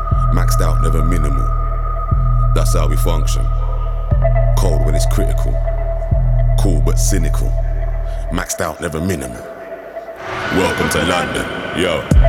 Maxed out, never minimal. That's how we function. Cold when it's critical. Cool but cynical. Maxed out, never minimal. Welcome to London, yo.